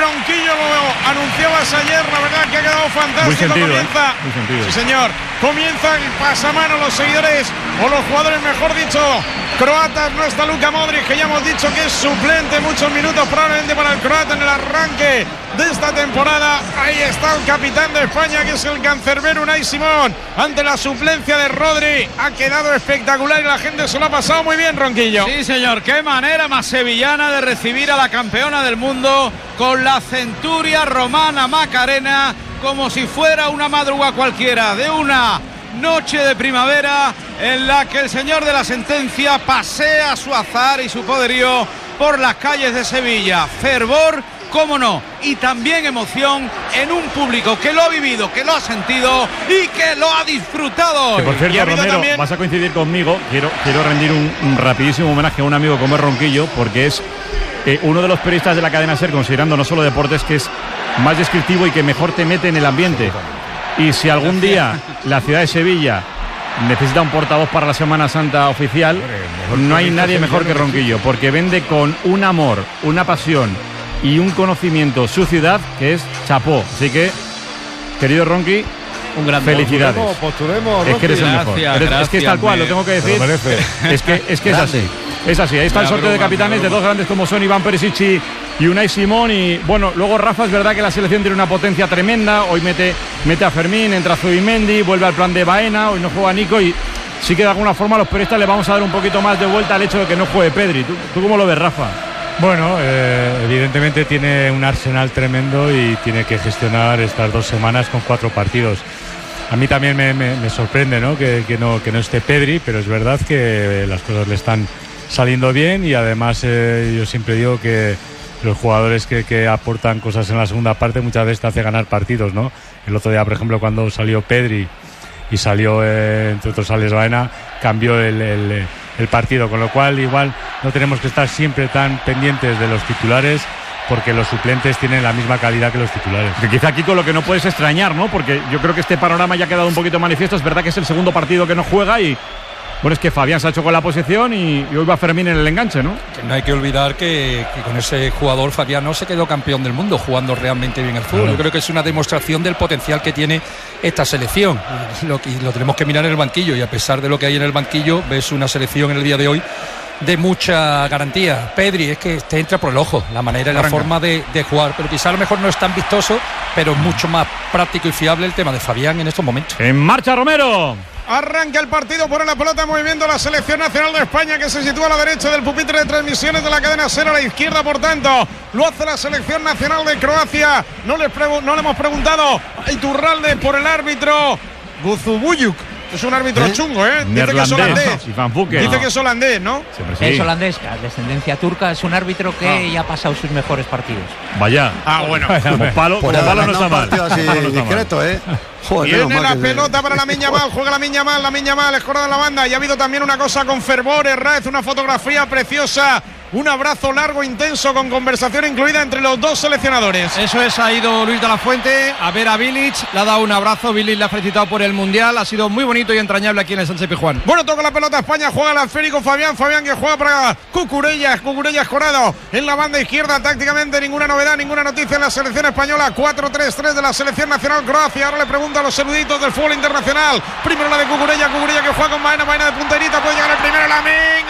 Ronquillo, lo anunciabas ayer, la verdad que ha quedado fantástico. Muy sentido, comienza, muy sentido. Sí, señor. Comienza el pasamano, los seguidores, o los jugadores, mejor dicho, croatas. No está Luka Modric, que ya hemos dicho que es suplente, muchos minutos probablemente para el croata en el arranque de esta temporada. Ahí está el capitán de España, que es el cancerbero Unai Simón, ante la suplencia de Rodri. Ha quedado espectacular y la gente se lo ha pasado muy bien, Ronquillo. Sí, señor, qué manera más sevillana de recibir a la campeona del mundo, con la centuria romana Macarena, como si fuera una madrugada cualquiera, de una noche de primavera en la que el señor de la sentencia pasea su azar y su poderío por las calles de Sevilla. Fervor, cómo no, y también emoción en un público que lo ha vivido, que lo ha sentido y que lo ha disfrutado. Que por cierto, Romero, también... vas a coincidir conmigo. Quiero rendir un rapidísimo homenaje a un amigo como es Ronquillo, porque es uno de los periodistas de la cadena SER, considerando no solo deportes, que es más descriptivo y que mejor te mete en el ambiente. Y si algún día la ciudad de Sevilla necesita un portavoz para la Semana Santa oficial, no hay nadie mejor que Ronquillo, porque vende con un amor, una pasión y un conocimiento su ciudad, que es chapó. Así que, querido Ronqui, un gran felicidades. Postulemos, es que eres gracias, el mejor. Gracias, es que es tal cual, lo tengo que decir. Es que es así. Es así. Ahí está el sorteo de capitanes de dos grandes como son Iván Perisic y Unai Simón. Y bueno, luego Rafa, es verdad que la selección tiene una potencia tremenda. Hoy mete a Fermín, entra Zubimendi, vuelve al plan de Baena. Hoy no juega Nico y sí que de alguna forma a los periodistas le vamos a dar un poquito más de vuelta al hecho de que no juegue Pedri. ¿Tú cómo lo ves, Rafa? Bueno, evidentemente tiene un arsenal tremendo y tiene que gestionar estas 2 semanas con 4 partidos. A mí también me sorprende, ¿no? Que no esté Pedri, pero es verdad que las cosas le están saliendo bien y además yo siempre digo que los jugadores que aportan cosas en la segunda parte muchas veces te hace ganar partidos, ¿no? El otro día, por ejemplo, cuando salió Pedri y salió, entre otros, Alex Baena, cambió el partido, con lo cual igual no tenemos que estar siempre tan pendientes de los titulares, porque los suplentes tienen la misma calidad que los titulares. Que quizá aquí con lo que no puedes extrañar, ¿no? Porque yo creo que este panorama ya ha quedado un poquito manifiesto. Es verdad que es el segundo partido que no juega y bueno, es que Fabián se ha hecho con la posición y hoy va Fermín en el enganche, ¿no? Que no hay que olvidar que con ese jugador Fabián no se quedó campeón del mundo jugando realmente bien el fútbol. Yo creo que es una demostración del potencial que tiene esta selección. Lo tenemos que mirar en el banquillo y a pesar de lo que hay en el banquillo, ves una selección en el día de hoy de mucha garantía. Pedri es que te entra por el ojo la manera y la forma de jugar, pero quizá a lo mejor no es tan vistoso, pero mucho más práctico y fiable el tema de Fabián en estos momentos. En marcha, Romero. Arranca el partido, pone la pelota en movimiento la selección nacional de España, que se sitúa a la derecha del pupitre de transmisiones de la cadena SER, a la izquierda, por tanto, lo hace la selección nacional de Croacia. No le hemos preguntado a Iturralde por el árbitro Guzubuyuk. Es un árbitro chungo, ¿eh? Dice que es holandés. Dice que es holandés, ¿no? Sí. Es holandés, descendencia turca. Es un árbitro que ya ha pasado sus mejores partidos. Vaya. Bueno. Como palo no está mal. Así discreto, ¿eh? Joder, viene la pelota para Lamine Yamal, juega Lamine Yamal, escorada en la banda. Y ha habido también una cosa con fervor, Herráez, una fotografía preciosa, un abrazo largo, intenso, con conversación incluida entre los dos seleccionadores. Eso es, ha ido Luis de la Fuente a ver a Bilic, le ha dado un abrazo, Bilic le ha felicitado por el Mundial, ha sido muy bonito y entrañable aquí en el Sánchez Pizjuán. Bueno, toca la pelota España, juega el esférico Fabián que juega para Cucurella escorado en la banda izquierda. Tácticamente ninguna novedad, ninguna noticia en la selección española. 4-3-3 de la selección nacional Croacia. Ahora le pregunto a los eruditos del fútbol internacional. Primero la de Cucurella que juega con Baena de punterita, puede llegar el primero, Lamine,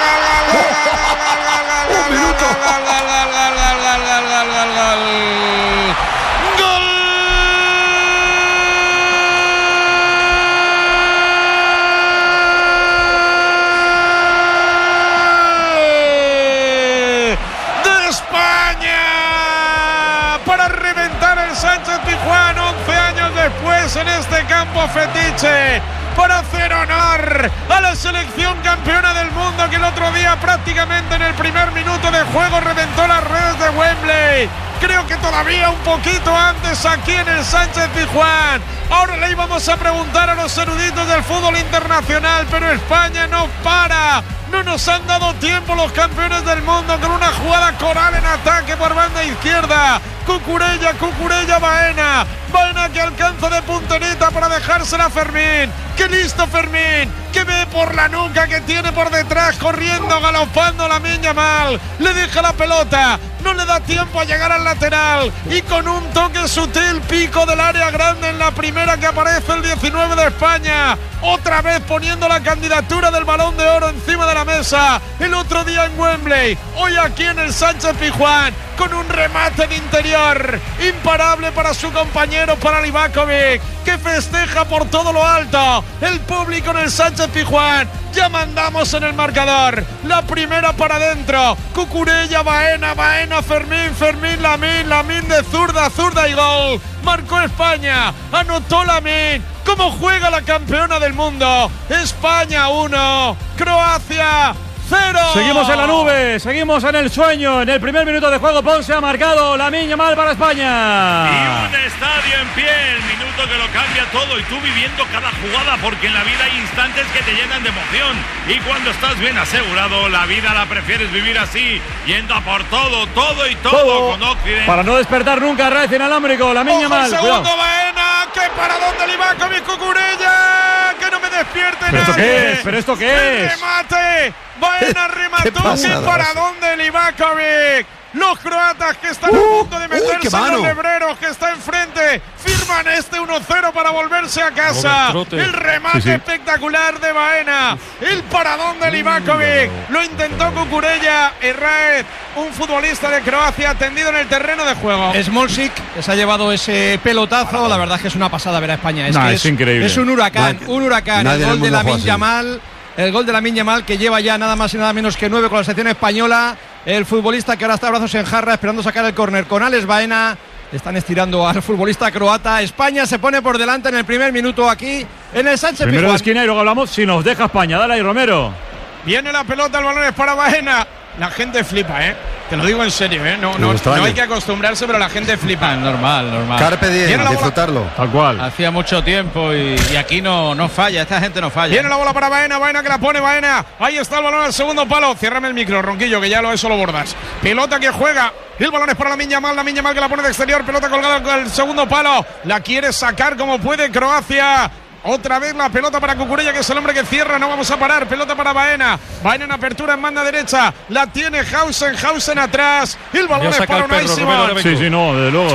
un minuto. ¡Gol! ¡De España! Para reventar el Sánchez Pizjuán 11 años después en este campo fetiche. Para hacer honor a la selección campeona del mundo, que el otro día prácticamente en el primer minuto de juego reventó las redes de Wembley. Creo que todavía un poquito antes aquí en el Sánchez Pizjuán. Ahora le íbamos a preguntar a los eruditos del fútbol internacional, pero España no para. No nos han dado tiempo los campeones del mundo con una jugada coral en ataque por banda izquierda. Cucurella, Baena que alcanza de punterita para dejársela a Fermín. ¡Qué listo Fermín! Que ve por la nuca que tiene por detrás, corriendo, galopando Lamine Yamal. Le deja la pelota no le da tiempo a llegar al lateral y con un toque sutil pico del área grande en la primera que aparece el 19 de España, otra vez poniendo la candidatura del Balón de Oro encima de la mesa, el otro día en Wembley, hoy aquí en el Sánchez-Pizjuán, con un remate de interior imparable para su compañero, para Livakovic, que festeja por todo lo alto. El público en el Sánchez-Pizjuán, ya mandamos en el marcador, la primera para adentro, Cucurella, Baena, Fermín, Lamín de zurda y gol. Marcó España, anotó Lamín. ¿Cómo juega la campeona del mundo? España 1, Croacia 0. Seguimos en la nube, seguimos en el sueño. En el primer minuto de juego, Ponce ha marcado Lamine Yamal para España. Y un estadio en pie, el minuto que lo cambia todo. Y tú viviendo cada jugada, porque en la vida hay instantes que te llenan de emoción. Y cuando estás bien asegurado, la vida la prefieres vivir así, yendo a por todo con Occident. Para no despertar nunca, Raez inalámbrico, Lamine Yamal. Segundo Baena, que para dónde Livakovic, Cucurella, que no me despierte nadie. ¿Pero esto qué es? ¡Remate! Baena remató, que para dónde Livakovic. Los croatas que están a punto de meterse en los lebreros, que está enfrente, firman este 1-0 para volverse a casa. El remate espectacular de Baena, el paradón de Livakovic, lo intentó Cucurella. Raez, un futbolista de Croacia tendido en el terreno de juego. Smolcic se ha llevado ese pelotazo, la verdad es que es una pasada ver a España. Es increíble. Es un huracán. El gol de Lamine Yamal. El gol de Lamine Yamal, que lleva ya nada más y nada menos que 9 con la selección española. El futbolista que ahora está a brazos en jarra esperando sacar el córner con Alex Baena. Están estirando al futbolista croata. España se pone por delante en el primer minuto aquí en el Sánchez-Pizjuán. Primero de esquina y luego hablamos si nos deja España. Dale ahí, Romero. Viene la pelota, el balón es para Baena. La gente flipa, te lo digo en serio, no hay que acostumbrarse, pero la gente flipa. Normal. Carpe diem, disfrutarlo. Tal cual. Hacía mucho tiempo y aquí no falla, esta gente no falla. Viene la bola para Baena que la pone Baena. Ahí está el balón al segundo palo. Ciérrame el micro, Ronquillo, que ya eso lo bordas. Pelota que juega. El balón es para Lamine Yamal que la pone de exterior. Pelota colgada con el segundo palo. La quiere sacar como puede Croacia. Otra vez la pelota para Cucurella, que es el hombre que cierra, no vamos a parar. Pelota para Baena en apertura en banda derecha, la tiene Hausen atrás. El balón es para Unai Simón. Sí, no, desde luego.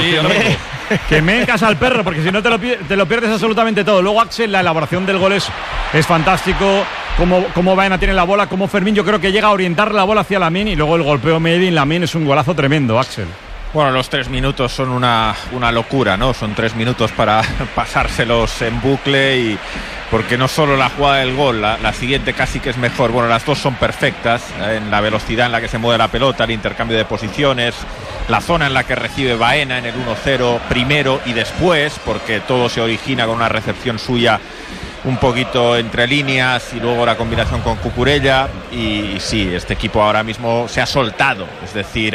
Que me encasa al perro, porque si no te lo pierdes absolutamente todo. Luego Axel, la elaboración del gol es fantástico. Como Baena tiene la bola, como Fermín yo creo que llega a orientar la bola hacia Lamine, y luego el golpeo Medin Lamine es un golazo tremendo, Axel. Bueno, los 3 minutos son una locura, ¿no? Son 3 minutos para pasárselos en bucle, y porque no solo la jugada del gol, la siguiente casi que es mejor. Bueno, las dos son perfectas en la velocidad en la que se mueve la pelota, el intercambio de posiciones, la zona en la que recibe Baena en el 1-0 primero y después, porque todo se origina con una recepción suya un poquito entre líneas y luego la combinación con Cucurella. Y sí, este equipo ahora mismo se ha soltado, es decir,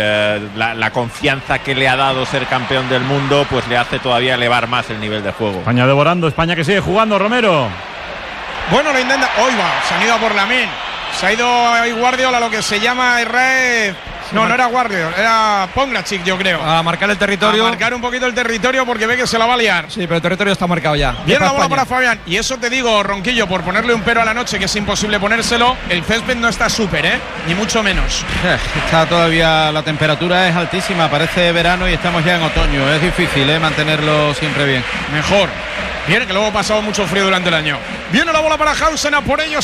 la confianza que le ha dado ser campeón del mundo pues le hace todavía elevar más el nivel de juego. España devorando, España que sigue jugando, Romero. Bueno, lo intenta, se han ido a por Lamine, se ha ido a Guardiola, lo que se llama Raez. No era Guardiola, era Pongracic, yo creo. A marcar el territorio. A marcar un poquito el territorio porque ve que se la va a liar. Sí, pero el territorio está marcado ya. Viene la bola para Fabián. Y eso te digo, Ronquillo, por ponerle un pero a la noche, que es imposible ponérselo, el césped no está súper, ni mucho menos. Está todavía, la temperatura es altísima, parece verano y estamos ya en otoño. Es difícil, mantenerlo siempre bien. Mejor. Viene, que luego ha pasado mucho frío durante el año. Viene la bola para Hausen, a por ellos,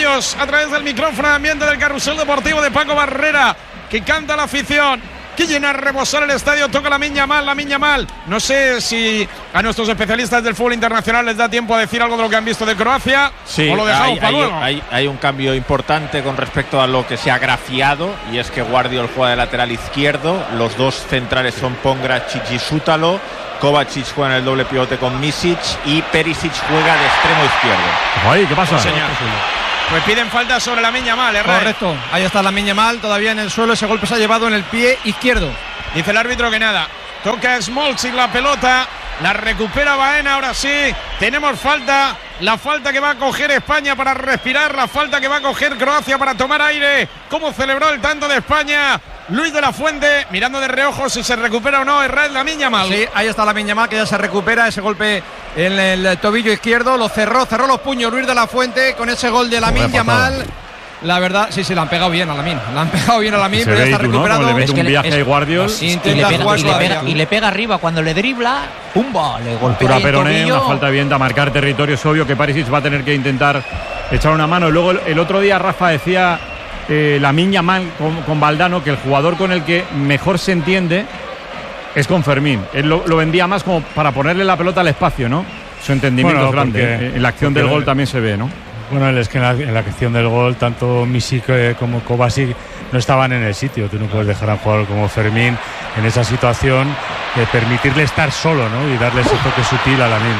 a través del micrófono de ambiente del Carrusel Deportivo de Paco Barrera, que canta la afición, que llena a rebosar el estadio. Toca Lamine Yamal. No sé si a nuestros especialistas del fútbol internacional les da tiempo a decir algo de lo que han visto de Croacia. Sí, o lo dejamos para luego. Hay un cambio importante con respecto a lo que se ha grafiado, y es que Guardiola juega de lateral izquierdo. Los dos centrales son Pongracic y Sútalo. Kovacic juega en el doble pivote con Misic, y Perisic juega de extremo izquierdo. Ay, ¿qué pasa? Pues piden falta sobre Lamine Yamal, Correcto, ahí está Lamine Yamal todavía en el suelo. Ese golpe se ha llevado en el pie izquierdo. Dice el árbitro que nada. Toca Smolcic la pelota, la recupera Baena. Ahora sí, tenemos falta. La falta que va a coger España para respirar, la falta que va a coger Croacia para tomar aire. ¿Cómo celebró el tanto de España? Luis de la Fuente mirando de reojo si se recupera o no. Lamine Yamal. Sí, ahí está Lamine Yamal, que ya se recupera. Ese golpe en el tobillo izquierdo lo cerró los puños Luis de la Fuente con ese gol de Lamine Yamal. La verdad, sí, le han pegado bien a Lamine. Pero ya está recuperando. ¿no? Le mete un viaje a Guardiol. Y le pega arriba. Cuando le dribla, ¡pumba! Le golpea el Peroné, tobillo. una falta vienda, marcar territorio. Es obvio que Perisic va a tener que intentar echar una mano. Luego el otro día Rafa decía Lamine Yamal con Valdano que el jugador con el que mejor se entiende es con Fermín. Él lo vendía más como para ponerle la pelota al espacio, ¿no? Su entendimiento es grande. En la acción del gol también se ve, ¿no? Bueno, es que en la acción del gol tanto Misic como Kovacic no estaban en el sitio. Tú no puedes dejar a un jugador como Fermín en esa situación, permitirle estar solo, ¿no? Y darle ese toque sutil a Lamine.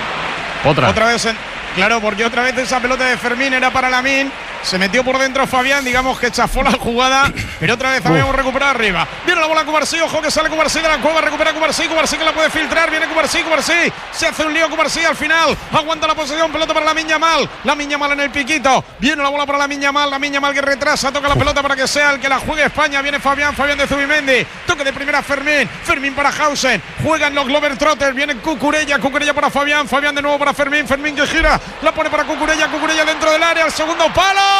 Otra vez, claro, porque otra vez esa pelota de Fermín era para Lamine. Se metió por dentro Fabián, digamos que chafó la jugada, pero otra vez habíamos recuperado arriba. Viene la bola Cubarsí, ojo que sale Cubarsí de la cueva, recupera Cubarsí que la puede filtrar, viene Cubarsí, se hace un lío Cubarsí al final, aguanta la posición, pelota para Lamine Yamal en el piquito, viene la bola para Lamine Yamal que retrasa, toca la pelota para que sea el que la juegue España, viene Fabián de Zubimendi, toque de primera Fermín para Hausen, juegan los Globetrotters, viene Cucurella para Fabián de nuevo para Fermín que gira, la pone para Cucurella dentro del área, al segundo palo.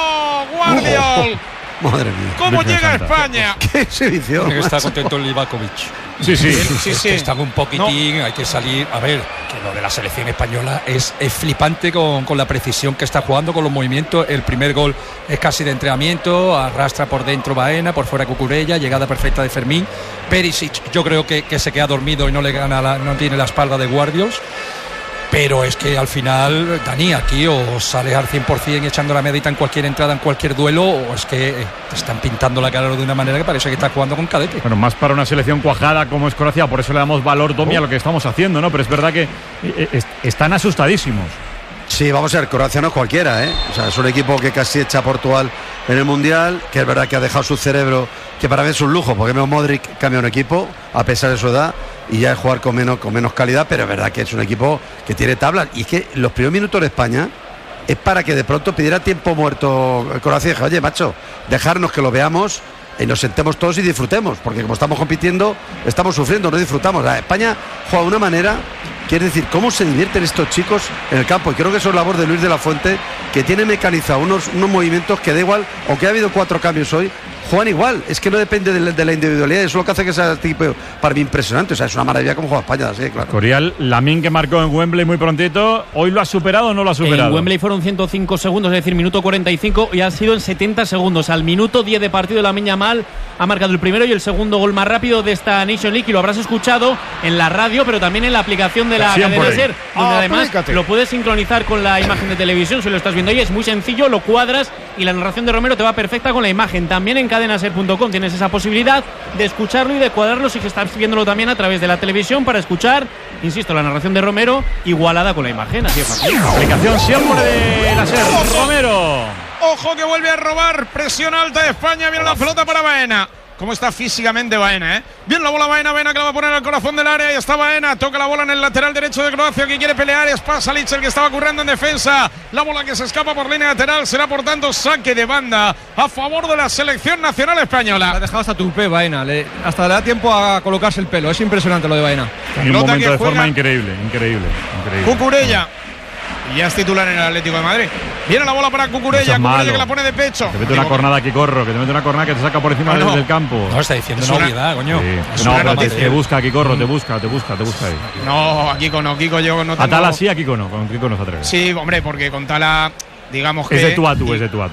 Guardiol. Madre mía. ¿Cómo llega España? ¡Qué exhibición! Está contento el Livakovic. Sí. Están un poquitín, hay que salir. A ver, que lo de la selección española es flipante con la precisión que está jugando, con los movimientos. El primer gol es casi de entrenamiento, arrastra por dentro Baena, por fuera Cucurella, llegada perfecta de Fermín. Perisic, yo creo que se queda dormido y no tiene la espalda de Guardiols. Pero es que al final, Dani, aquí o sales al 100% echando la medita en cualquier entrada, en cualquier duelo, o es que te están pintando la cara de una manera que parece que estás jugando con cadete. Bueno, más para una selección cuajada como es Croacia, por eso le damos valor, Domi, a lo que estamos haciendo, ¿no? Pero es verdad que están asustadísimos. Sí, vamos a ver, Croacia no es cualquiera, ¿eh? O sea, es un equipo que casi echa a Portugal en el Mundial, que es verdad que ha dejado su cerebro, que para mí es un lujo, porque Modric cambia un equipo, a pesar de su edad, y ya es jugar con menos calidad, pero es verdad que es un equipo que tiene tablas, y es que los primeros minutos de España es para que de pronto pidiera tiempo muerto Croacia y dije, oye, macho, dejarnos que lo veamos y nos sentemos todos y disfrutemos, porque como estamos compitiendo, estamos sufriendo, no disfrutamos. España juega de una manera, quiere decir, cómo se divierten estos chicos en el campo, y creo que eso es labor de Luis de la Fuente, que tiene mecanizado unos movimientos que da igual, aunque ha habido 4 cambios hoy, juegan igual, es que no depende de la individualidad, eso es lo que hace que sea tipo para mí impresionante, o sea, es una maravilla cómo juega España, sí, claro. Corial, Lamine que marcó en Wembley muy prontito, ¿hoy lo ha superado o no lo ha superado? En Wembley fueron 105 segundos, es decir, minuto 45, y ha sido en 70 segundos, al minuto 10 de partido Lamine Yamal ha marcado el primero y el segundo gol más rápido de esta Nation League, y lo habrás escuchado en la radio, pero también en la aplicación de la cadena SER, donde además lo puedes sincronizar con la imagen de televisión, si lo estás viendo ahí, es muy sencillo, lo cuadras y la narración de Romero te va perfecta con la imagen. También en cadenaser.com tienes esa posibilidad de escucharlo y de cuadrarlo si estás viéndolo también a través de la televisión para escuchar, insisto, la narración de Romero igualada con la imagen, así es fácil. Aplicación siempre de la SER. Romero. Ojo que vuelve a robar, presión alta de España, viene la pelota para Baena. ¿Cómo está físicamente Baena, Bien la bola Baena que la va a poner al corazón del área, y está Baena, toca la bola en el lateral derecho de Croacia, que quiere pelear, es Pasalic el que estaba currando en defensa, la bola que se escapa por línea lateral, será por tanto saque de banda a favor de la selección nacional española. Ha dejado hasta tupé Baena, hasta le da tiempo a colocarse el pelo, es impresionante lo de Baena. En un momento de forma increíble. Cucurella. Y ya es titular en el Atlético de Madrid. Viene la bola para Cucurella, Cucurella que la pone de pecho. Te mete una cornada aquí, Corro, que te mete una cornada que te saca por encima del campo. No, está diciendo una obviedad, coño. Sí. No, pero te busca aquí, Corro, te busca ahí. No, a Kiko no, Kiko yo no tengo... A Tala sí, a Kiko no, con Kiko no se atreve. Sí, hombre, porque con Tala, digamos que... Es de tú a tú.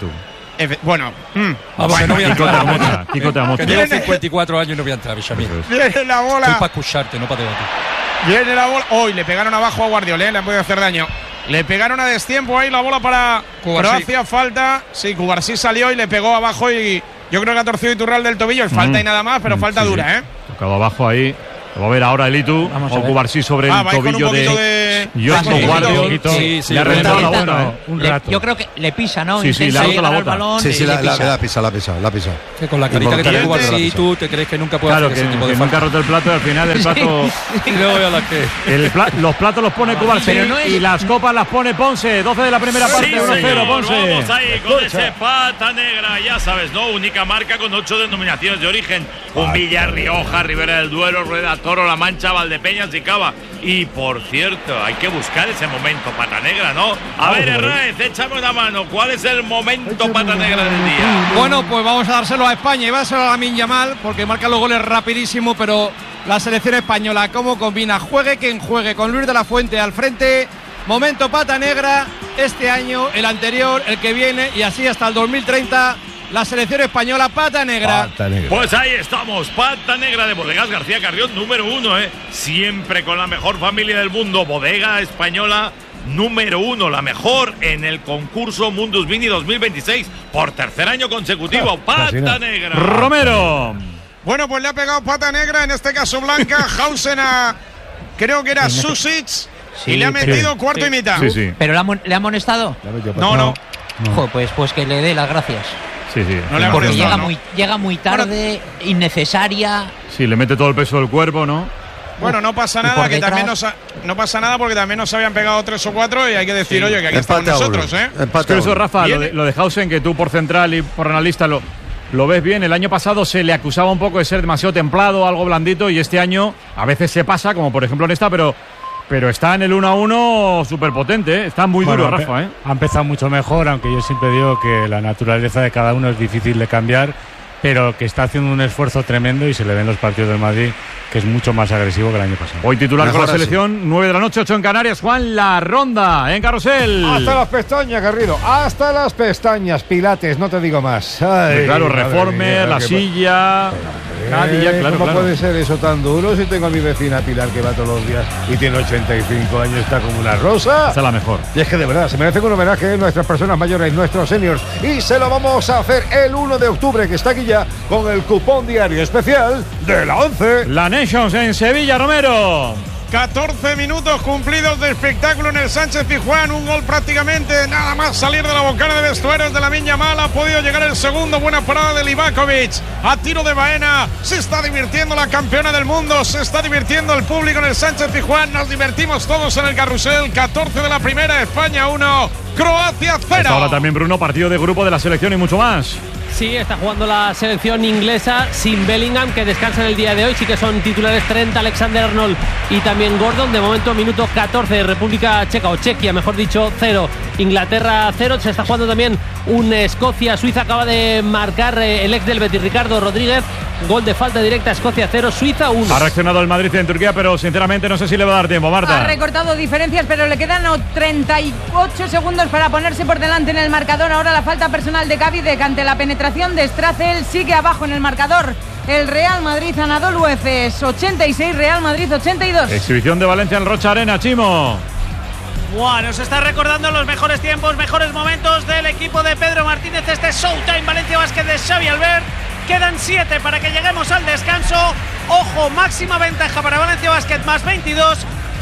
Bueno, vamos, no voy a entrar. Kiko te amocha. Que tengo 54 años y no voy a entrar, Benjamín. Viene la bola. Estoy para escucharte, no para debatir. Viene la bola. Hoy le pegaron abajo a Guardiola, le han podido hacer daño. Le pegaron a destiempo ahí la bola para Croacia, falta. Sí, Cubarsí salió y le pegó abajo y yo creo que ha torcido Iturral del tobillo. Falta y nada más, pero falta dura, Tocado abajo ahí. Lo va a ver ahora Elitu o Cubarsí sobre el tobillo de Joshua Guardiola. Sí, le ha reventado la bota, un rato. Yo creo que le pisa, ¿no? Sí, le ha roto la bota. Balón, sí, la pisa. Que con la carita que tiene Cubarsí, tú te crees que nunca puede hacer ese tipo de nunca ha roto el plato y al final el plato... Y luego ya la que... Los platos los pone Cubarsí y las copas las pone Ponce. 12 de la primera parte, 1-0 Ponce. Vamos ahí con ese pata negra, ya sabes, ¿no? Única marca con 8 denominaciones de origen. Un Villarrioja, Ribera del Duero, Rueda Toro-La Mancha, Valdepeñas y Cava. Y por cierto, hay que buscar ese momento pata negra, ¿no? A ver, Herrez, échame una mano. ¿Cuál es el momento pata negra del día? Bueno, pues vamos a dárselo a España y va a ser a Lamine Yamal porque marca los goles rapidísimo, pero la selección española, ¿cómo combina? Juegue quien juegue, con Luis de la Fuente al frente. Momento pata negra este año, el anterior, el que viene y así hasta el 2030. La selección española, pata negra. Pues ahí estamos, pata negra de Bodegas García Carrión, número 1, siempre con la mejor familia del mundo. Bodega española número 1, la mejor en el concurso Mundus Vini 2026 por tercer año consecutivo. Pata negra. Romero. Bueno, pues le ha pegado pata negra, en este caso blanca, Hausen a, creo que era Susic, y le ha metido cuarto y mitad. Sí. ¿Pero le ha amonestado? No. Joder, pues que le dé las gracias. Sí. No porque llega muy tarde, innecesaria. Sí, le mete todo el peso del cuerpo, ¿no? Bueno, no pasa nada, que también no pasa nada porque también nos habían pegado 3 o 4 y hay que decir, oye, que aquí estamos nosotros, Pero eso, Rafa, lo de Hausen, que tú por central y por analista lo ves bien. El año pasado se le acusaba un poco de ser demasiado templado, algo blandito, y este año a veces se pasa, como por ejemplo en esta, pero está en el 1-1 súper potente, Está muy duro, Rafa, Ha empezado mucho mejor, aunque yo siempre digo que la naturaleza de cada uno es difícil de cambiar, pero que está haciendo un esfuerzo tremendo y se le ven los partidos del Madrid, que es mucho más agresivo que el año pasado. Hoy titular con la selección, 9 de la noche, 8 en Canarias. Juan, la ronda en Carrusel. Hasta las pestañas, Garrido. Hasta las pestañas, Pilates, no te digo más. Ay, claro, Reformer, la silla. ¿Cómo puede ser eso tan duro si tengo a mi vecina Pilar que va todos los días y tiene 85 años, está como una rosa? Esta es la mejor. Y es que de verdad se merece un homenaje a nuestras personas mayores, nuestros seniors, y se lo vamos a hacer el 1 de octubre, que está aquí ya con el cupón diario especial de la 11. La Nations en Sevilla, Romero. 14 minutos cumplidos de espectáculo en el Sánchez-Pizjuán, un gol prácticamente nada más salir de la bocana de vestuarios de Lamine Yamal. Ha podido llegar el segundo, buena parada de Livakovic a tiro de Baena. Se está divirtiendo la campeona del mundo, se está divirtiendo el público en el Sánchez-Pizjuán, nos divertimos todos en el carrusel. 14 de la primera, España 1, Croacia 0. Ahora también, Bruno, partido de grupo de la selección y mucho más. Sí, está jugando la selección inglesa sin Bellingham, que descansa en el día de hoy. Sí que son titulares Trent, Alexander-Arnold y también Gordon. De momento, minuto 14, República Checa, o Chequia, mejor dicho, 0. Inglaterra 0. Se está jugando también un Escocia-Suiza. Acaba de marcar el ex del Betis, Ricardo Rodríguez. Gol de falta directa, Escocia 0, Suiza 1. Ha reaccionado el Madrid en Turquía, pero sinceramente no sé si le va a dar tiempo, Marta. Ha recortado diferencias, pero le quedan 38 segundos para ponerse por delante en el marcador. Ahora la falta personal de Cavide, que ante la penetración de Stracel sigue abajo en el marcador. El Real Madrid, Anadolu Efes 86, Real Madrid 82. Exhibición de Valencia en Rocha Arena, Chimo. Bueno, se está recordando los mejores tiempos, mejores momentos del equipo de Pedro Martínez. Este Showtime Valencia Basket de Xavi Albert. Quedan 7 para que lleguemos al descanso. Ojo, máxima ventaja para Valencia Basket, más 22.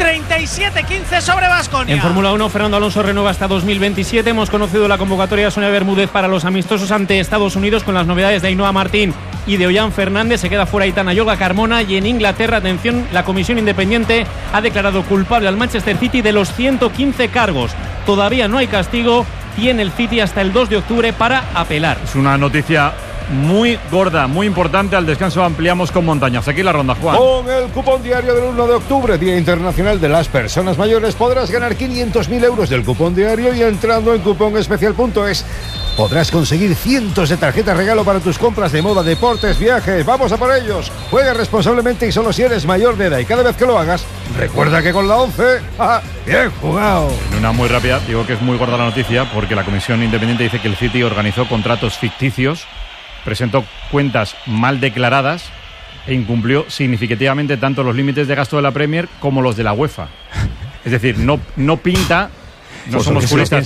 37-15 sobre Baskonia. En Fórmula 1, Fernando Alonso renueva hasta 2027. Hemos conocido la convocatoria de Sonia Bermúdez para los amistosos ante Estados Unidos, con las novedades de Ainhoa Martín y de Ollán Fernández. Se queda fuera Aitana Yoga Carmona. Y en Inglaterra, atención, la comisión independiente ha declarado culpable al Manchester City de los 115 cargos. Todavía no hay castigo. Tiene el City hasta el 2 de octubre para apelar. Es una noticia muy gorda, muy importante. Al descanso ampliamos con Montañas. Aquí la ronda, Juan. Con el cupón diario del 1 de octubre, Día Internacional de las Personas Mayores, podrás ganar 500.000 euros del cupón diario, y entrando en cuponespecial.es podrás conseguir cientos de tarjetas regalo para tus compras de moda, deportes, viajes. ¡Vamos a por ellos! Juega responsablemente y solo si eres mayor de edad, y cada vez que lo hagas, recuerda que con la 11, ¡bien jugado! En una muy rápida, digo que es muy gorda la noticia, porque la comisión independiente dice que el City organizó contratos ficticios, presentó cuentas mal declaradas e incumplió significativamente tanto los límites de gasto de la Premier como los de la UEFA. Es decir, no pinta, no pues somos juristas,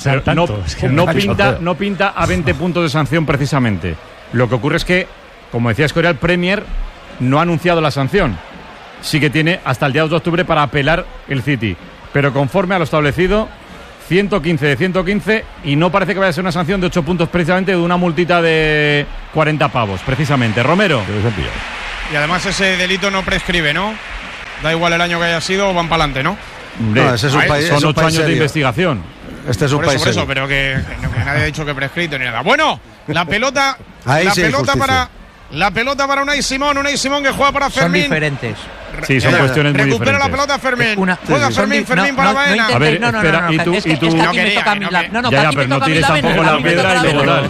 no pinta a 20 puntos de sanción precisamente. Lo que ocurre es que, como decía Escorial, Premier no ha anunciado la sanción. Sí que tiene hasta el día 2 de octubre para apelar el City, pero conforme a lo establecido, 115 de 115, y no parece que vaya a ser una sanción de 8 puntos precisamente, de una multita de 40 pavos, precisamente. Romero. Y además ese delito no prescribe, ¿no? Da igual el año que haya sido, van para adelante, ¿no? No, ese es un país, son 8 años serio de investigación. Este es un país por eso, pero que nadie ha dicho que prescrito ni nada. Bueno, la pelota, La pelota para Unai Simón que juega para Fermín. Son diferentes. Sí, son cuestiones muy diferentes. Recupera la pelota Fermín. Juega Fermín para Baena. A ver, espera, y tú es que aquí me toca a mí pero no tires tampoco la piedra y luego tal.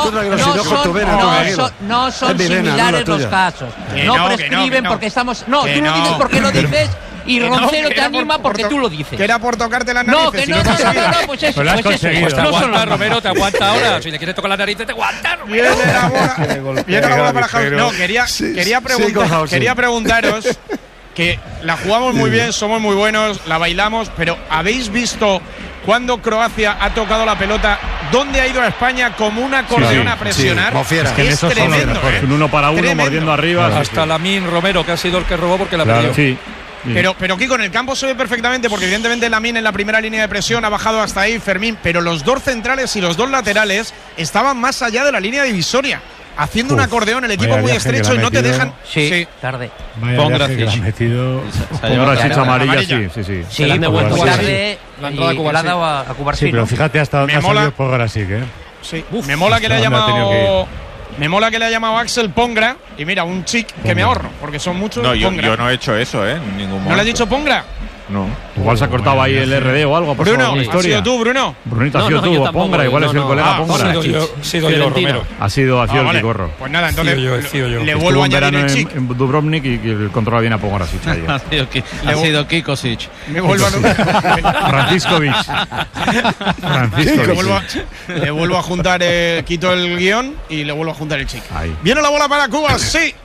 No son similares los casos. No prescriben porque estamos... No, tú lo dices porque lo dices y Roncero te anima porque tú lo dices. Que era por tocarte las narices. No, pues eso. Pues lo has conseguido. Pues te aguanta, Romero, te aguanta ahora. Si le quieres tocar la nariz, te aguanta, Romero. Viene la bola para Hausen. No, quería preguntaros que la jugamos muy bien, somos muy buenos, la bailamos, pero ¿habéis visto cuando Croacia ha tocado la pelota dónde ha ido a España como un acordeón a presionar? Es que en eso tremendo, un uno para uno, tremendo. Mordiendo arriba. Hasta Lamine Romero, que ha sido el que robó porque la perdió. Sí. Pero Kiko, en el campo se ve perfectamente porque evidentemente Lamine en la primera línea de presión ha bajado hasta ahí, Fermín, pero los dos centrales y los dos laterales estaban más allá de la línea divisoria, haciendo un acordeón, el equipo muy estrecho y no te dejan. Sí, tarde. Pongracic amarilla, sí. Sí, me vuelto tarde y la ha dado a Cubarsí. Sí, pero fíjate hasta dónde ha salido Pongracic, Sí, me mola que le haya llamado Axel Pongra. Y mira, un chic que me ahorro, porque son muchos. No, yo no he hecho eso, en ningún momento. ¿No le has dicho Pongra? No. Igual se ha cortado ahí el RD o algo. Bruno, ¿has sido tú, Bruno? Brunito, ha sido tú, o Pongra, igual es el colega Pongra. Ha sido yo, Romero. Ha sido el Picorro. Pues nada, entonces le vuelvo a añadir el chic. En Dubrovnik y el controla bien a Pongracic. Ha sido Kikosic. Me vuelvo a Franciscovic. Le vuelvo a juntar, quito el guión y le vuelvo a juntar el chic. Viene la bola para Cubarsí.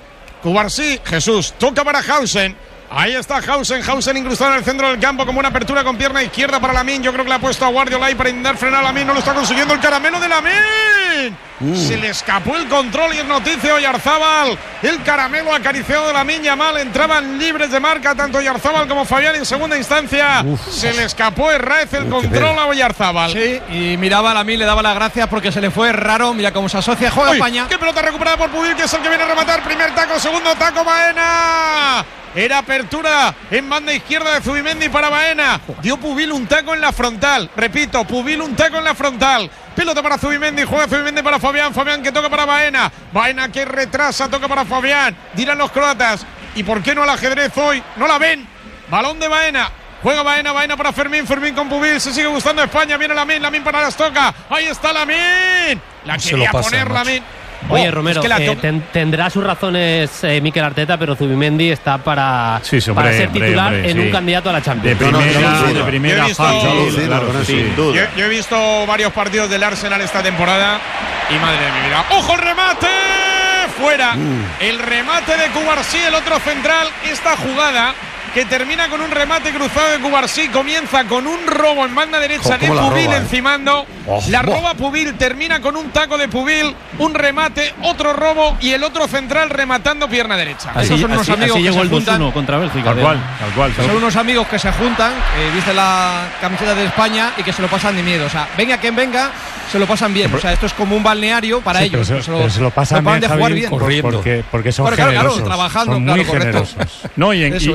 Jesús, toca para Hausen. Ahí está Hausen incrustado en el centro del campo como una apertura con pierna izquierda para Lamine. Yo creo que le ha puesto a Guardiola ahí para intentar frenar a Lamine. No lo está consiguiendo el caramelo de Lamine. Se le escapó el control y es noticia Oyarzábal. El caramelo acariciado de Lamine Yamal. Entraban libres de marca tanto Oyarzábal como Fabián en segunda instancia. Se le escapó Herráez el control a Oyarzábal. Sí, y miraba a Lamine, le daba las gracias porque se le fue raro. Mira cómo se asocia. Juega España. Qué pelota recuperada por Pubil, que es el que viene a rematar. Primer taco, segundo taco, Baena. Era apertura en banda izquierda de Zubimendi para Baena. Dio Pubil un taco en la frontal. Repito, Pubil un taco en la frontal. Pelota para Zubimendi, juega Zubimendi para Fabián. Fabián que toca para Baena. Baena que retrasa, toca para Fabián. Dirán los croatas. ¿Y por qué no al ajedrez hoy? No la ven. Balón de Baena. Juega Baena para Fermín con Pubil. Se sigue gustando España. Viene Lamine para las toca. Ahí está Lamine. La quería poner Lamine. Oye, Romero, tendrá sus razones Mikel Arteta, pero Zubimendi está para ser titular en un candidato a la Champions. De primera fase. Yo he visto varios partidos del Arsenal esta temporada y madre de mi vida. ¡Ojo, el remate! Fuera. El remate de Cubarsí, el otro central. Esta jugada que termina con un remate cruzado de Cubarsí, comienza con un robo en banda derecha de Pubil encimando. La roba Pubil, termina con un taco de Pubil, un remate, otro robo y el otro central rematando pierna derecha. Esos son unos amigos que se juntan contra Bélgica. Tal cual. Son unos amigos que se juntan, viste la camiseta de España y que se lo pasan de miedo. O sea, venga quien venga, se lo pasan bien. O sea, esto es como un balneario para ellos. Pero se lo pasan bien, de jugar bien. Porque son generosos. Trabajando, son muy generosos. No,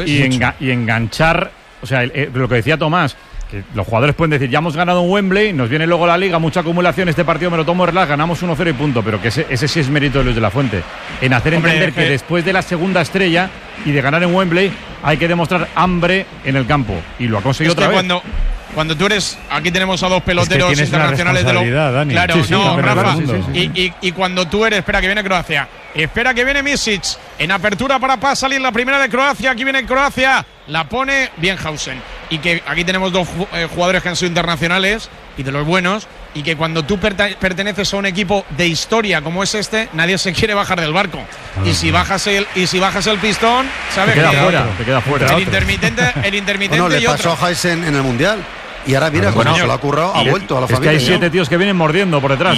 y enganchar, o sea, lo que decía Tomás, que los jugadores pueden decir, ya hemos ganado en Wembley, nos viene luego la Liga, mucha acumulación, este partido me lo tomo relax, ganamos 1-0 y punto, pero que ese sí es mérito de Luis de la Fuente, en hacer entender que después de la segunda estrella y de ganar en Wembley hay que demostrar hambre en el campo, y lo ha conseguido otra vez. Cuando tú eres, aquí tenemos a dos peloteros internacionales de lo Dani. Claro, sí, Rafa. Y cuando tú eres, espera que viene Croacia. Espera que viene Misic. En apertura para salir la primera de Croacia. Aquí viene Croacia. La pone bien Hausen. Y que aquí tenemos dos jugadores que han sido internacionales y de los buenos. Y que cuando tú perteneces a un equipo de historia como es este, nadie se quiere bajar del barco. Y si bajas el pistón, ¿sabes? Te queda fuera. El intermitente le pasó a Hausen en el Mundial. Y ahora mira, se lo ha currado, ha vuelto a la familia. Es que hay 7 tíos que vienen mordiendo por detrás.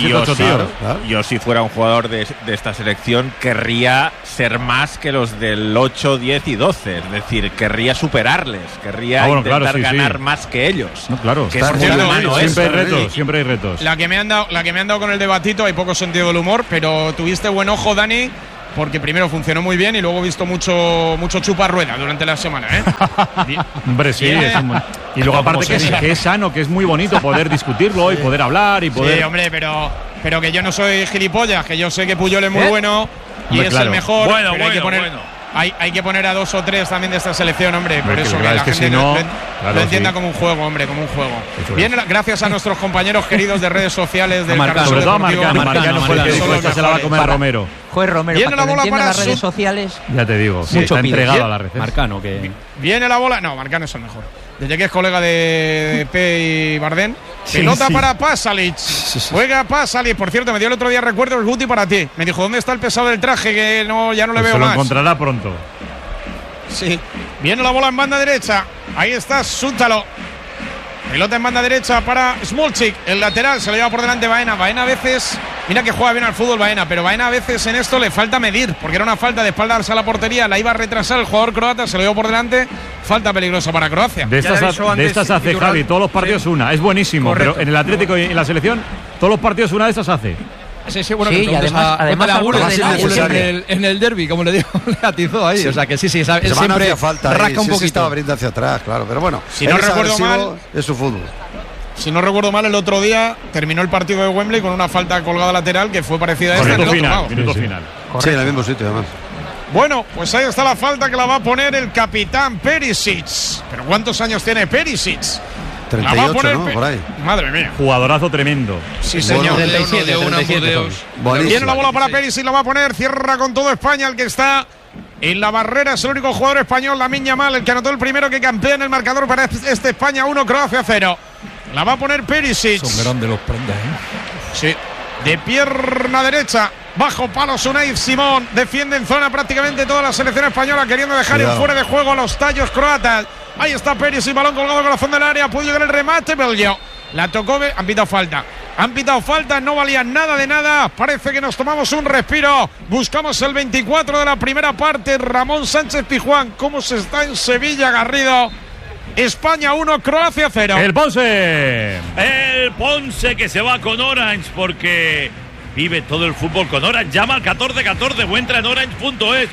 Yo si fuera un jugador de esta selección querría ser más que los del 8, 10 y 12. Es decir, querría superarles. Querría intentar ganar más que ellos. No, claro. Que siempre hay retos. La que me han dado con el debatito, hay poco sentido del humor, pero tuviste buen ojo, Dani, porque primero funcionó muy bien y luego he visto mucho chupa rueda durante la semana, Hombre, sí. Y luego aparte que es sano, que es muy bonito poder discutirlo y poder hablar y poder... Sí, hombre, pero que yo no soy gilipollas, que yo sé que Puyol es muy bueno, y es el mejor. Bueno, hay que poner a 2 o 3 también de esta selección, hombre. Por eso que la gente si lo entienda como un juego, hombre, como un juego. Bien, gracias a nuestros compañeros queridos de redes sociales del Sobre todo a Marcano fue el que dijo, esta se la va a comer Romero. Joder, Romero, viene la bola para las redes sociales. Ya te digo, está entregado a la red. Marcano, que viene la bola. No, Marcano es el mejor. Desde que es colega de P y Bardén. Pelota para Pasalic. Juega Pasalic. Por cierto, me dio el otro día recuerdo el Guti para ti. Me dijo, ¿dónde está el pesado del traje? Que ya no le veo se más. Lo encontrará pronto. Sí. Viene la bola en banda derecha. Ahí está Sútalo. Pelota en banda derecha para Smolchik. El lateral se lo lleva por delante Baena. Baena a veces, mira que juega bien al fútbol Baena, pero Baena a veces en esto le falta medir, porque era una falta de espaldarse a la portería, la iba a retrasar el jugador croata, se lo lleva por delante. Falta peligrosa para Croacia. De estas hace Javi, todos los partidos una. Es buenísimo, correcto, pero en el Atlético y en la selección, todos los partidos una de estas hace. Sí, bueno, sí, y además en el derbi, como le digo, le atizó ahí. Sí. O sea que sí, él siempre falta rasca un poquito. Estaba abriendo hacia atrás, claro, pero bueno, si no recuerdo mal, es su fútbol. Si no recuerdo mal, el otro día terminó el partido de Wembley con una falta colgada lateral que fue parecida a esta. Minuto final. Sí, en el mismo sitio, además. Bueno, pues ahí está la falta que la va a poner el capitán Perisic. ¿Pero cuántos años tiene Perisic? 38, ¿no? Por ahí. Madre mía. Jugadorazo tremendo. Sí, señor. 37. Viene la bola para Perisic, la va a poner. Cierra con todo España, el que está en la barrera. Es el único jugador español, Lamine Yamal, el que anotó el primero, que campea en el marcador para este España 1, Croacia 0. La va a poner Perisic. Son grandes los prendas, Sí. De pierna derecha. Bajo palo Unai Simón. Defiende en zona prácticamente toda la selección española, queriendo dejar en fuera de juego a los tallos croatas. Ahí está Perisic, balón colgado corazón del área. Puede llegar el remate, Belgio. La tocó, han pitado falta. No valía nada de nada. Parece que nos tomamos un respiro. Buscamos el 24 de la primera parte. Ramón Sánchez Pizjuán. ¿Cómo se está en Sevilla, Garrido? España 1, Croacia 0. El Ponce que se va con Orange porque vive todo el fútbol con Orange. Llama al 1414 o entra en orange.es.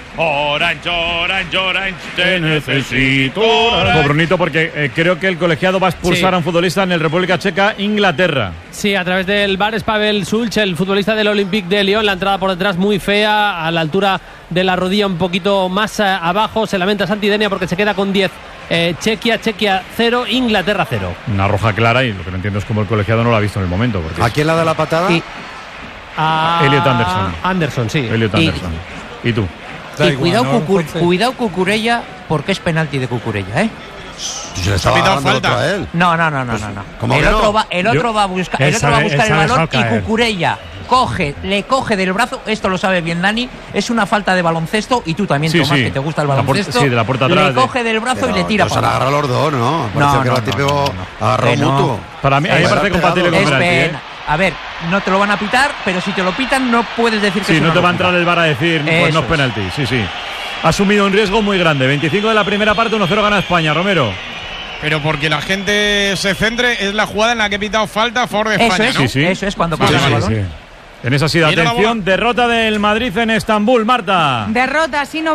Orange, te necesito. Brunito, porque creo que el colegiado va a expulsar a un futbolista en el República Checa, Inglaterra. Sí, a través del VAR es Pavel Sulch, el futbolista del Olympique de Lyon. La entrada por detrás muy fea, a la altura de la rodilla un poquito más abajo. Se lamenta Santidenia porque se queda con 10. Chequia 0, Inglaterra 0. Una roja clara, y lo que no entiendo es cómo el colegiado no lo ha visto en el momento. Porque ¿a quién la da la patada? Elliot Anderson. Anderson, sí. Elliot Anderson. ¿Y tú? Y cuidado Cucurella, porque es penalti de Cucurella, ¿eh? Se le estaba dando falta a él. No. El otro va a buscar el balón y Cucurella le coge del brazo. Esto lo sabe bien Dani. Es una falta de baloncesto, y tú también, Tomás, que te gusta el baloncesto. De la puerta atrás. Le coge del brazo y le tira. Se la agarra los dos, ¿no? Parece que era típico agarró mutuo. Para mí, a mí me parece compatible con penalti. A ver, no te lo van a pitar, pero si te lo pitan no puedes decir que sí, no te va a entrar el VAR a decir, pues no es penalti. Sí. Ha asumido un riesgo muy grande. 25 de la primera parte, 1-0 gana España, Romero. Pero porque la gente se centre, es la jugada en la que he pitado falta a favor de España, ¿no? Eso es cuando pasa el balón. En esa sí, atención, derrota del Madrid en Estambul, Marta. Derrota, sí,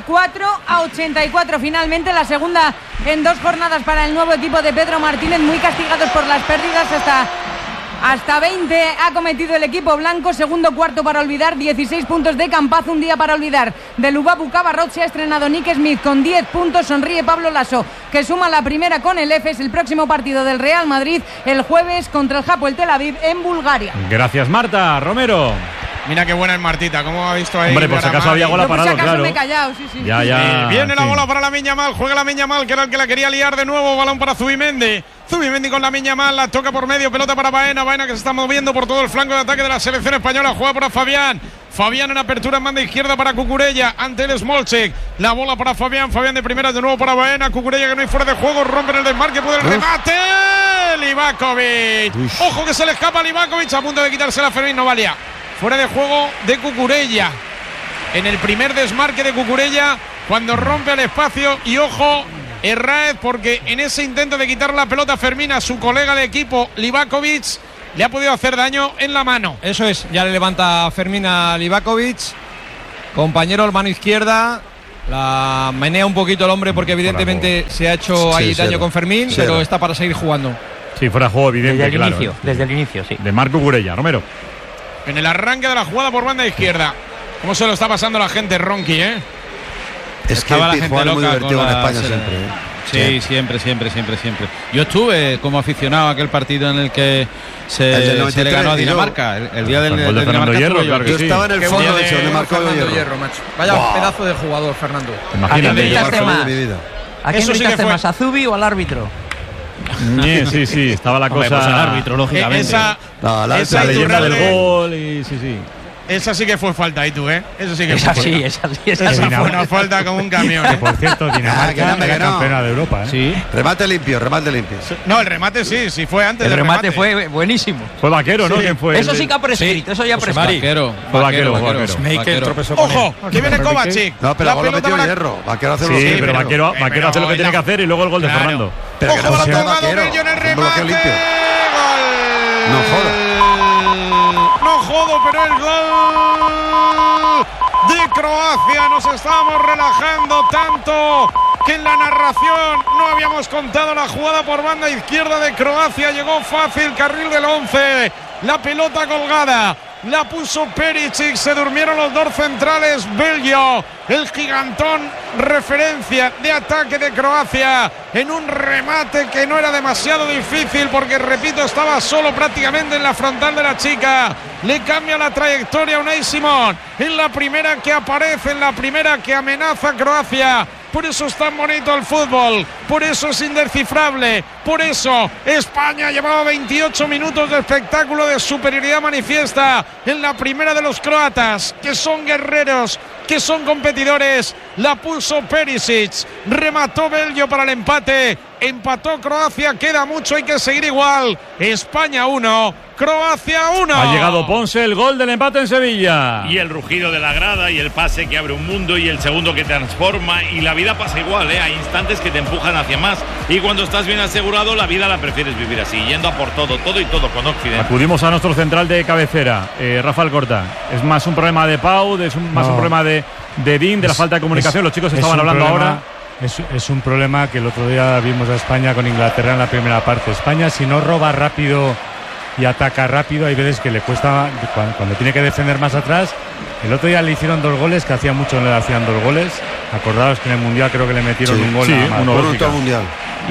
94-84. Finalmente la segunda en 2 jornadas para el nuevo equipo de Pedro Martínez, muy castigados por las pérdidas. Hasta 20 ha cometido el equipo blanco. Segundo cuarto para olvidar, 16 puntos de Campazo, un día para olvidar. De Lubabu Cabarrot se ha estrenado Nick Smith con 10 puntos. Sonríe Pablo Lasso, que suma la primera con el EFES. El próximo partido del Real Madrid el jueves contra el Hapoel Tel Aviv en Bulgaria. Gracias, Marta. Romero. Mira qué buena es Martita, ¿cómo ha visto ahí? Hombre, por si acaso había bola parado, claro. Me he callado, sí. Ya. Viene la bola para Lamine Yamal, juega Lamine Yamal, que era el que la quería liar de nuevo. Balón para Zubimendi con Lamine Yamal, la toca por medio, pelota para Baena que se está moviendo por todo el flanco de ataque de la selección española. Juega para Fabián en apertura en banda izquierda para Cucurella, ante el Smolchek. La bola para Fabián de primera de nuevo para Baena. Cucurella, que no hay fuera de juego, rompe en el desmarque, puede el remate. Livakovic. Ojo que se le escapa a Livakovic, a punto de quitarse la Fermín, no valía. Fuera de juego de Cucurella. En el primer desmarque de Cucurella, cuando rompe el espacio. Y ojo, Herráez, porque en ese intento de quitar la pelota a Fermín, a su colega de equipo Livakovic, le ha podido hacer daño en la mano. Eso es, ya le levanta Fermín a Livakovic. Compañero, mano izquierda. La menea un poquito el hombre porque evidentemente se ha hecho ahí daño con Fermín, pero está para seguir jugando. Sí, fuera de juego evidente, desde el inicio, sí. De Marc Cucurella, Romero. En el arranque de la jugada por banda izquierda. ¿Cómo se lo está pasando la gente, Ronqui, Es que el Tijuana es muy divertido en España siempre. Sí, siempre. Yo estuve como aficionado a aquel partido en el que se le ganó a Dinamarca. El día del Fernando Hierro, claro que yo estaba en el fondo de hecho, donde marcó Hierro, macho. Vaya pedazo de jugador, Fernando. Imagínate. ¿A quién gritaste más? ¿A Zubi o al árbitro? Sí, estaba la cosa. Pues al árbitro, lógicamente. La leyenda del gol y sí. Esa sí que fue falta ahí tú, Eso sí que esa fue sí, esa fue una falta como un camión. Por cierto, Dinamarca era campeona de Europa, Sí. Remate limpio. No, el remate sí fue antes el del remate. Fue buenísimo. Fue Vaquero, ¿no? ¿Quién fue? Eso sí que ha prescrito, eso ya ha prescrito. Vaquero. Schmeichel tropezó con ¡Ojo! ¡Que viene Kovacic! No, pero luego lo metió Hierro. Vaquero hace Sí, pero Vaquero hace lo que tiene que hacer y luego el gol de Fernando. Pero que ¡Ojo, no la sea tocado Vaquero. Bello en el Un bloqueo remate! limpio. ¡Gol! No jodas. No jodo, pero el gol de Croacia. Nos estábamos relajando tanto que en la narración no habíamos contado la jugada por banda izquierda de Croacia. Llegó fácil, carril del 11. La pelota colgada. La puso Perisic, se durmieron los dos centrales. Bello, el gigantón, referencia de ataque de Croacia, en un remate que no era demasiado difícil porque, repito, estaba solo prácticamente en la frontal de la chica. Le cambia la trayectoria a Unai Simón, en la primera que aparece, en la primera que amenaza a Croacia. Por eso es tan bonito el fútbol, por eso es indescifrable, por eso España llevaba 28 minutos de espectáculo de superioridad manifiesta en la primera de los croatas, que son guerreros, que son competidores. La puso Perisic, remató Bello para el empate, empató Croacia, queda mucho, hay que seguir igual. España 1, Croacia 1. Ha llegado Ponce, el gol del empate en Sevilla. Y el rugido de la grada y el pase que abre un mundo y el segundo que transforma, y la vida pasa igual, hay instantes que te empujan hacia más, y cuando estás bien asegurado la vida la prefieres vivir así, yendo a por todo y todo con Occidente. Acudimos a nuestro central de cabecera, Rafael Corta. Es más un problema de Pau, más un problema de Dean, de la falta de comunicación. Los chicos estaban hablando ahora. Es un problema que el otro día vimos a España con Inglaterra en la primera parte. España, si no roba rápido y ataca rápido, hay veces que le cuesta cuando tiene que defender más atrás. El otro día le hicieron 2 goles, que hacía mucho no le hacían 2 goles. Acordaos que en el Mundial creo que le metieron un gol. Mundial.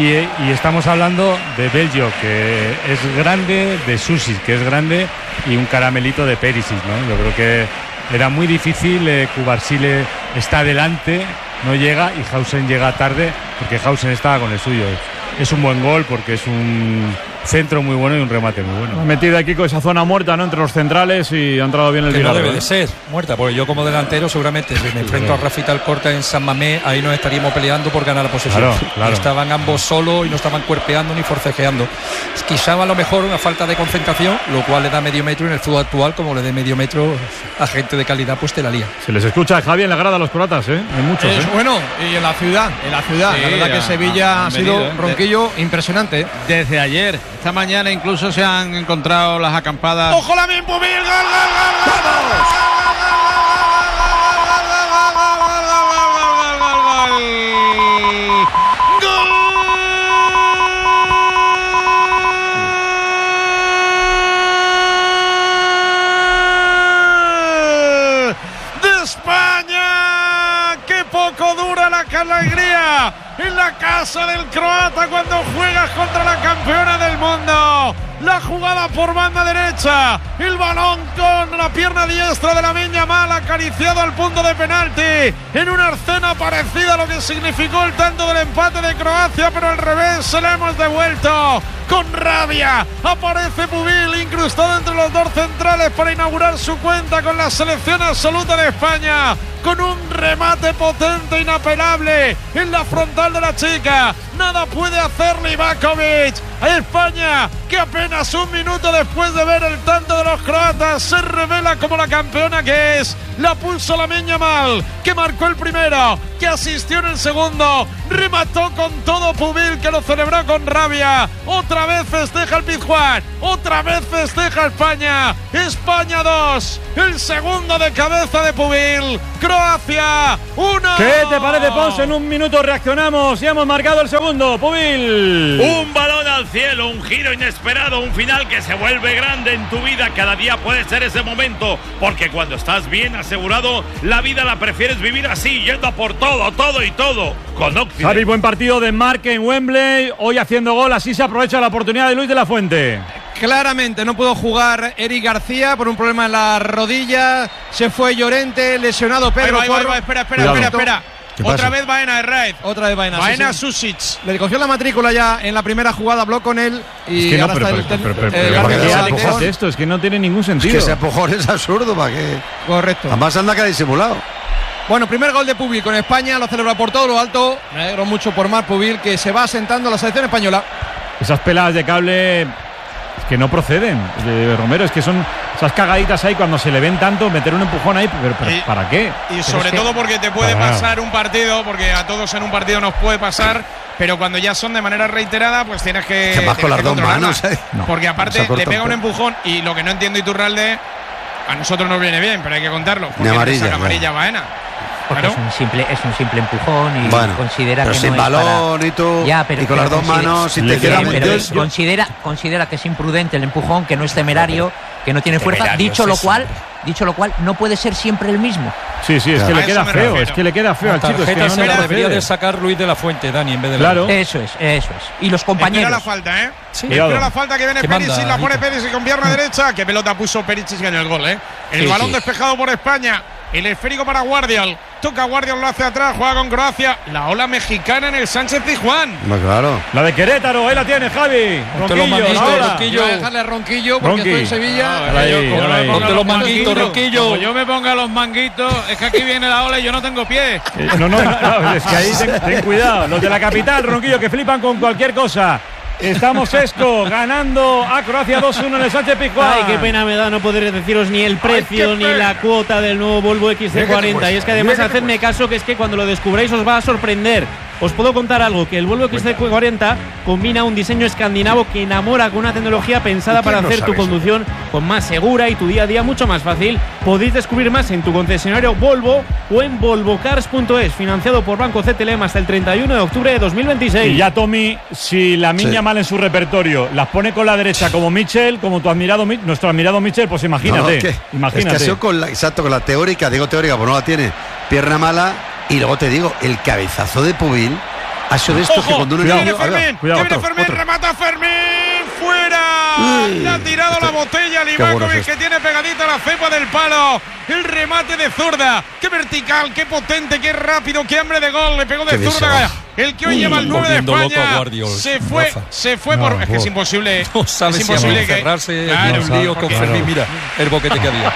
Y estamos hablando de Bello, que es grande, de Susi, que es grande, y un caramelito de Perisic, ¿no? Yo creo que era muy difícil. Cubarsile está adelante, no llega, y Hausen llega tarde, porque Hausen estaba con el suyo. Es un buen gol porque es un centro muy bueno y un remate muy bueno. Ha metido aquí con esa zona muerta, ¿no?, entre los centrales, y ha entrado bien el que Vilardo. No debe de ser muerta, porque yo como delantero seguramente si me enfrento a Rafita Alcorta en San Mamés, ahí nos estaríamos peleando por ganar la posesión. Claro. Estaban ambos solos y no estaban cuerpeando ni forcejeando. Quizá a lo mejor una falta de concentración, lo cual le da medio metro, en el fútbol actual, como le dé medio metro a gente de calidad, pues te la lía. Se les escucha, Javi, en la grada a los croatas, Hay muchos, Bueno, y en la ciudad, Sí, la verdad que Sevilla ha sido ronquillo impresionante. Desde ayer, esta mañana incluso se han encontrado las acampadas. ¡Ojo la bien Pubil! ¡De España! ¡Qué poco dura la alegría en la casa del croata cuando juegas contra la campeona del mundo! La jugada por banda derecha, el balón con la pierna diestra de Lamine Yamal, acariciado al punto de penalti, en una escena parecida a lo que significó el tanto del empate de Croacia, pero al revés, se la hemos devuelto. Con rabia aparece Pubil, incrustado entre los dos centrales para inaugurar su cuenta con la selección absoluta de España, con un remate potente, inapelable en la frontal de la chica. Nada puede hacer Livakovic. A España, que apenas un minuto después de ver el tanto de los croatas se revela como la campeona que es. La puso Lamine Yamal, que marcó el primero, que asistió en el segundo, remató con todo Pubil, que lo celebró con rabia. Otra vez festeja el Pizjuán, otra vez festeja España. España 2, el segundo de cabeza de Pubil. Croacia 1. ¿Qué te parece, Ponce? En un minuto reaccionamos y hemos marcado el segundo. Pubil. Un balón al cielo, un giro inesperado, un final que se vuelve grande en tu vida. Cada día puede ser ese momento, porque cuando estás bien asegurado asegurado. La vida la prefieres vivir así, yendo a por todo, todo y todo. Con Occident. Javi, buen partido de Marc en Wembley. Hoy haciendo gol, así se aprovecha la oportunidad de Luis de la Fuente. Claramente no pudo jugar Eric García por un problema en la rodilla. Se fue Llorente, lesionado Pedro. Ahí va, espera. Otra vez Baena Herraiz. Otra vez Baena. Baena sí. Susic. Le cogió la matrícula ya en la primera jugada, habló con él y es que ahora está ¿qué Alex hace esto? Es que no tiene ningún sentido. Es que ese empujón es absurdo, ¿para qué? Correcto. Además anda que ha disimulado. Bueno, primer gol de público en España, lo celebra por todo lo alto. Me alegro mucho por Marc Pubil, que se va asentando a la selección española. Esas peladas de cable que no proceden, de Romero, es que son esas cagaditas ahí cuando se le ven tanto, meter un empujón ahí, pero ¿para qué? Y sobre todo porque te puede pasar un partido, porque a todos en un partido nos puede pasar, pero cuando ya son de manera reiterada, pues tienes que más con las dos manos, porque aparte le pega un empujón y lo que no entiendo Iturralde, a nosotros nos viene bien, pero hay que contarlo, porque amarilla Baena. Porque es un simple empujón y considera pero que sin no balón es y con las dos manos si te considera que es imprudente el empujón, que no es temerario, que no tiene fuerza. Dicho lo cual no puede ser siempre el mismo. Sí, es que le queda feo, es que le queda feo al chico. Es que no se la debería de sacar Luis de la Fuente, Dani, en vez de claro. Eso es. Y los compañeros. Espera la falta, ¿eh? Sí. Espera la falta que viene Perisic, la pone Perisic con pierna derecha. Qué pelota puso Perisic en el gol, ¿eh? El balón despejado por España. El esférico para Guardiol. Toca Guardiol, lo hace atrás, juega con Croacia. La ola mexicana en el Sánchez Pizjuán. Claro. La de Querétaro, ahí la tiene Javi. Ronquillo. Voy a dejarle a Ronquillo porque estoy en Sevilla. Ponte los manguitos, Ronquillo. Como yo me ponga los manguitos, es que aquí viene la ola y yo no tengo pies. No, es que ahí ten cuidado. Los de la capital, Ronquillo, que flipan con cualquier cosa. Estamos ganando a Croacia 2-1 en el Sánchez Pizjuán. Ay, qué pena me da no poder deciros ni el precio ni la cuota del nuevo Volvo XC40. Y es que además hacedme caso, que es que cuando lo descubráis os va a sorprender. Os puedo contar algo, que el Volvo XC40 combina un diseño escandinavo que enamora con una tecnología pensada para hacer tu conducción con más segura y tu día a día mucho más fácil. Podéis descubrir más en tu concesionario Volvo o en volvocars.es, financiado por Banco CTLM hasta el 31 de octubre de 2026. Y ya, Tommy, si la Miña mal en su repertorio las pone con la derecha como Michel, como nuestro admirado Michel, pues imagínate. imagínate. Es que ha sido con la teórica, digo teórica, pues no la tiene, pierna mala. Y luego te digo, el cabezazo de Pubil ha sido de estos que cuando uno viene Fermín, remata Fermín, fuera. Le ha tirado la botella a Livakovic, que tiene pegadita la cepa del palo. El remate de zurda, qué vertical, qué potente, qué rápido, qué hambre de gol. Le pegó de zurda. El que hoy lleva el 9 de España se fue por. Es que es imposible. No sabe es imposible si encerrarse en un lío con Fermín. Mira el boquete que había.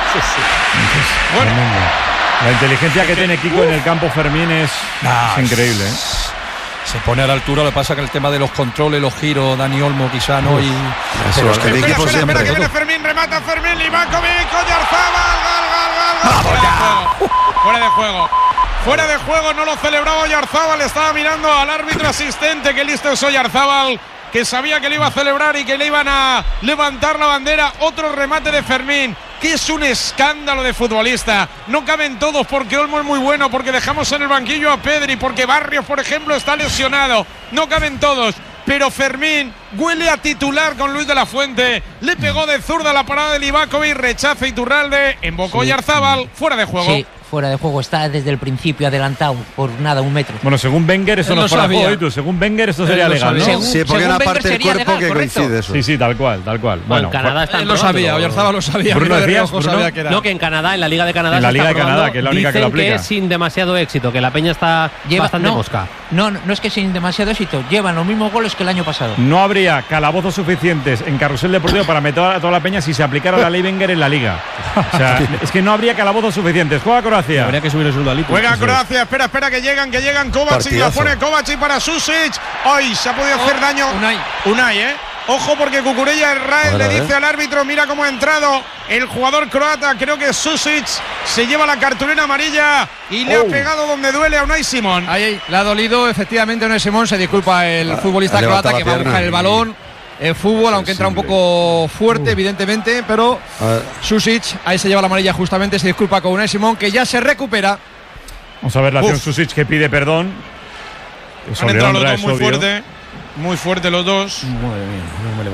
Bueno. La inteligencia que tiene Kiko en el campo, Fermín, es increíble, ¿eh? Se pone a la altura, lo que pasa que el tema de los controles, los giros, Dani Olmo quizá no. Espera, que viene Fermín, remata Fermín, Livakovic, Oyarzabal, gol. Fuera de juego, no lo celebraba Oyarzabal, estaba mirando al árbitro asistente, que listo es Oyarzabal, que sabía que le iba a celebrar y que le iban a levantar la bandera. Otro remate de Fermín, que es un escándalo de futbolista. No caben todos, porque Olmo es muy bueno, porque dejamos en el banquillo a Pedri, porque Barrios, por ejemplo, está lesionado. No caben todos, pero Fermín huele a titular con Luis de la Fuente. Le pegó de zurda la parada de Livakovic, rechaza Iturralde, embocó Oyarzabal, fuera de juego. Sí. Fuera de juego, está desde el principio adelantado por nada, 1 metro. Bueno, según Wenger eso no es para juego, según Wenger esto sería legal, ¿no? Sí, porque una parte del cuerpo que coincide eso. Sí, tal cual. Bueno, en Canadá está lo sabía, Oyarzábal lo sabía. Bruno sabía que era. No, que en Canadá, en la Liga de Canadá, en la Liga de Canadá, que es la única que lo aplica. Que es sin demasiado éxito, que la peña está bastante mosca. No es que sin demasiado éxito, llevan los mismos goles que el año pasado. No habría calabozos suficientes en Carrusel Deportivo para meter a toda la peña si se aplicara la ley Wenger en la Liga. O sea, es que no habría calabozos suficientes. Juega Croacia. Habría que subir Juega Croacia, espera que llegan Kovacic, la pone Kovacic para Susic. Ay, se ha podido hacer daño Unai, Ojo, porque Cucurella Herraiz le dice al árbitro, mira cómo ha entrado el jugador croata, creo que Susic se lleva la cartulina amarilla y le ha pegado donde duele a Unai Simón. Ahí, le ha dolido efectivamente a Unai Simón, se disculpa el futbolista croata que va a buscar el balón. El fútbol, aunque entra un poco fuerte, evidentemente, pero Susic, ahí se lleva la amarilla justamente, se disculpa con Unai Simón, que ya se recupera. Vamos a ver la acción Susic, que pide perdón. Han entrado los dos muy fuerte los dos. Madre mía, no me levanto.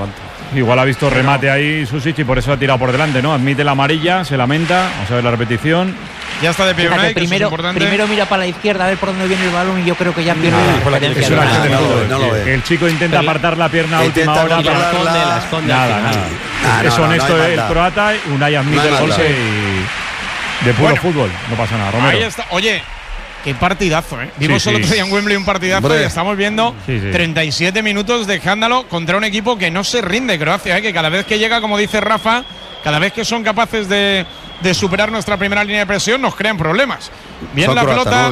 Igual ha visto remate ahí Susic y por eso ha tirado por delante, ¿no? Admite la amarilla, se lamenta. Vamos a ver la repetición. Ya está de pie Unai, primero mira para la izquierda a ver por dónde viene el balón y yo creo que ya pierde la diferencia. El chico intenta apartar la pierna a última hora. La esconde. Nada. Es honesto el croata. Unai admite el golpe y de puro fútbol. No pasa nada. Romero. Ahí está. Oye, qué partidazo, ¿eh? Vimos el otro día en Wembley un partidazo y estamos viendo 37 minutos de escándalo contra un equipo que no se rinde, Croacia, ¿eh? Que cada vez que llega, como dice Rafa, cada vez que son capaces de superar nuestra primera línea de presión, nos crean problemas. Bien la pelota.